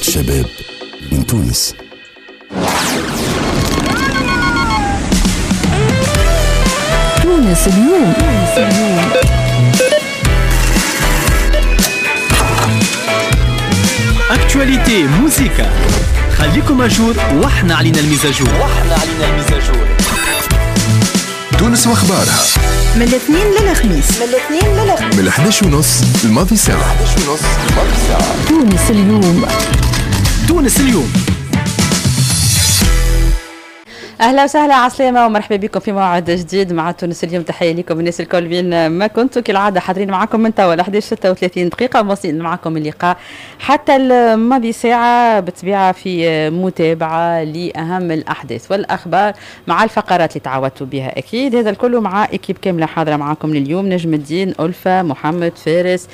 شباب من تونس. تونس اليوم. اكتواليتي موسيقى، خليكم اجور واحنا علينا المزاجور. تونس واخبارها من الاثنين للخميس، من 11:30 الماضي ساعة. تونس اليوم. تونس اليوم. اهلا وسهلا عسلامة ومرحبا بكم في موعد جديد مع تونس اليوم. تحية لكم الناس الكل بين ما كنتوا كالعادة حاضرين معكم من توا 11:36 دقيقة، واصلين معكم اللقاء حتى الماضي ساعة بطبيعة في متابعة لأهم الأحداث والأخبار مع الفقرات اللي تعودتوا بها. أكيد هذا الكل مع إكيب كاملة حاضرة معكم لليوم: نجم الدين، ألفة، محمد، فارس،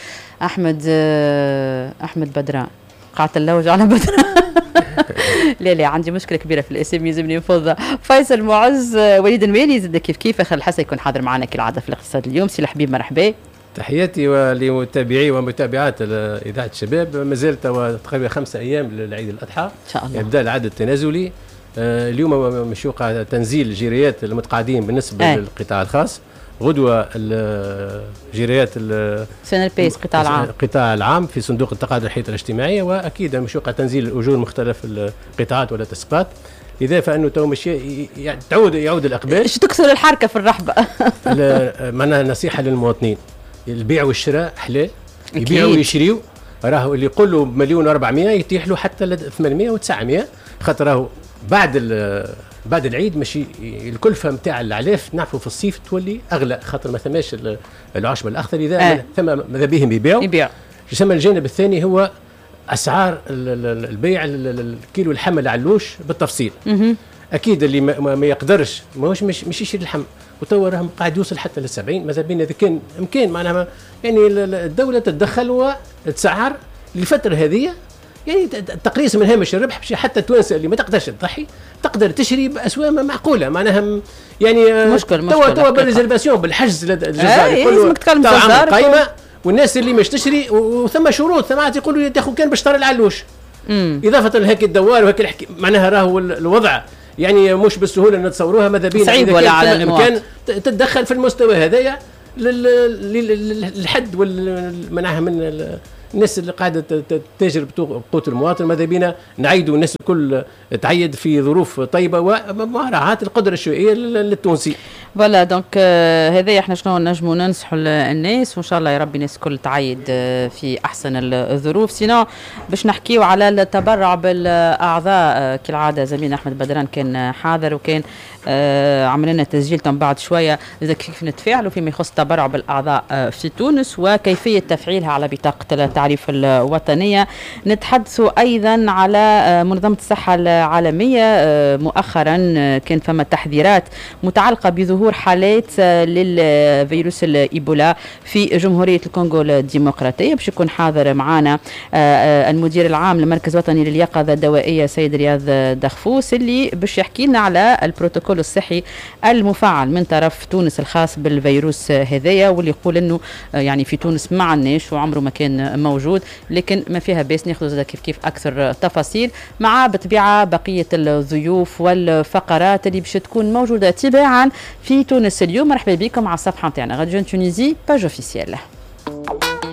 أحمد بدران، قاعدة اللوج على بدران لا عندي مشكله كبيره في الاسم، يلزمني نفض. فيصل معز، وليد المالي، زد كيف خل الحسن يكون حاضر معنا كالعاده في الاقتصاد اليوم. سي الحبيب مرحبا. تحياتي لمتابعي ومتابعات اذاعه الشباب. ما زالت تقريبا 5 ايام للعيد الاضحى ان شاء الله، يبدا العد التنازلي. اليوم مش يوقع تنزيل جيريات المتقاعدين بالنسبه للقطاع الخاص. غدوه الجيريات سنة البيس القطاع العام في صندوق التقاعد والحياة الاجتماعية، واكيد مش يوقع تنزيل الاجور مختلف القطاعات ولا التسقيطات. لذا فانه تو مش يعني يعود الاقبال. شو تكثر الحركه في الرحبه معناها نصيحه للمواطنين: البيع والشراء حلال، يبيعوا ويشريوا. راهو اللي يقول له ب1,400,000 يتيح له حتى 800 و900، خاطر راهو بعد العيد ماشي الكلفه نتاع العلاف نعرفوا في الصيف تولي اغلى، خاطر ما ثماش العشب الاخضر. اذا ثم ماذا بهم يبيع. يسمى الجانب الثاني هو اسعار البيع، الكيلو اللحم العلوش بالتفصيل. اكيد اللي ما يقدرش مش يشري اللحم، وتوا راهم قاعد يوصل حتى ل70. ماذا بينا اذا كان امكان معناها يعني الدوله تتدخل وتسعر للفتره هذه، يعني تقريص من هامش الربح باش حتى التوانسه اللي ما تقدرش تضحي تقدر تشري باسواق معقوله. معناها يعني مشكل توا بالريزرفاسيون بالحجز الجزائري يقولوا قايمه، والناس اللي مش تشري وثم شروط ثم يقولوا تاخذ كان باش ترى العلوش. اضافه لهيك الدوار وهيك الحكي، معناها راهو الوضع يعني مش بالسهوله نتصوروها. ماذا بينا صعيب ولا على الامكان تتدخل في المستوى هذايا للحد معناها من الناس اللي قاعده تتاجر بقوت المواطن. ماذا بينا نعيدوا الناس الكل تعيد في ظروف طيبه ومراعاه القدره الشوائيه للتونسي. فوالا دونك هذا احنا شنو نجموا ننصحوا الناس، وان شاء الله يا ربي الناس الكل تعيد في احسن الظروف. سينو باش نحكيو على التبرع بالاعضاء كالعاده. زميلنا احمد بدران كان حاضر وكان عمل لنا تسجيل بعد شويه اذا كيف نتفاعلوا فيما يخص التبرع بالاعضاء في تونس وكيفيه تفعيلها على بطاقه التعريف الوطنيه. نتحدثوا ايضا على منظمه الصحه العالميه. مؤخرا كان فما تحذيرات متعلقه بظهور حالات للفيروس الايبولا في جمهوريه الكونغو الديمقراطيه. باش يكون حاضر معنا المدير العام للمركز الوطني لليقظه الدوائيه سيد رياض دخفوس، اللي باش يحكي لنا على البروتوكول الصحي المفعل من طرف تونس الخاص بالفيروس هذايا، واللي يقول انه يعني في تونس ما عندناش وعمره ما كان موجود، لكن ما فيها بس ناخذ كيف اكثر تفاصيل مع بطبيعه بقيه الضيوف والفقرات اللي باش تكون موجوده تباعا في تونس اليوم. مرحبا بكم على الصفحه نتاعنا راديو تونيزي باج اوفيسيال.